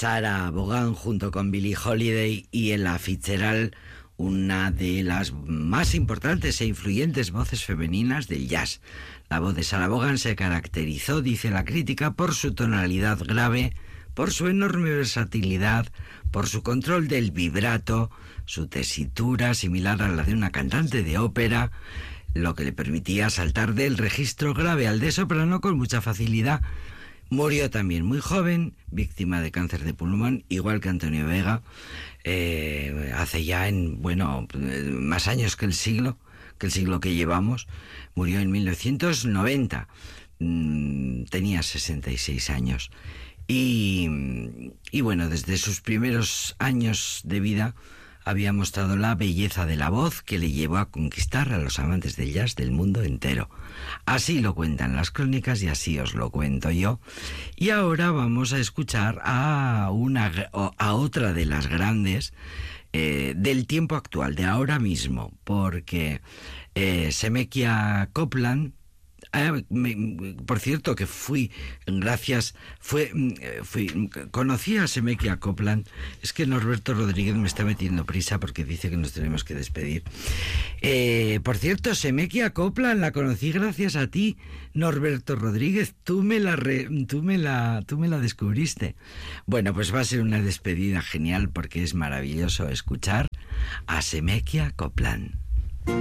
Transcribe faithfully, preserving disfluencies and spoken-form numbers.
Sarah Vaughan junto con Billie Holiday y Ella Fitzgerald, una de las más importantes e influyentes voces femeninas del jazz. La voz de Sarah Vaughan se caracterizó, dice la crítica, por su tonalidad grave, por su enorme versatilidad, por su control del vibrato, su tesitura similar a la de una cantante de ópera, lo que le permitía saltar del registro grave al de soprano con mucha facilidad. Murió también muy joven, víctima de cáncer de pulmón, igual que Antonio Vega, eh, hace ya en, bueno, más años que el siglo, que el siglo que llevamos. Murió en mil novecientos noventa, mm, tenía sesenta y seis años. Y, y bueno, desde sus primeros años de vida había mostrado la belleza de la voz que le llevó a conquistar a los amantes del jazz del mundo entero. Así lo cuentan las crónicas y así os lo cuento yo. Y ahora vamos a escuchar a, una, a otra de las grandes eh, del tiempo actual, de ahora mismo, porque eh, Shemekia Copeland, Ah, me, por cierto, que fui, gracias, fue, fui, conocí a Shemekia Copeland. Es que Norberto Rodríguez me está metiendo prisa porque dice que nos tenemos que despedir. Eh, por cierto, Shemekia Copeland la conocí gracias a ti, Norberto Rodríguez. Tú me la, re, tú me la, tú me la descubriste. Bueno, pues va a ser una despedida genial porque es maravilloso escuchar a Shemekia Copeland.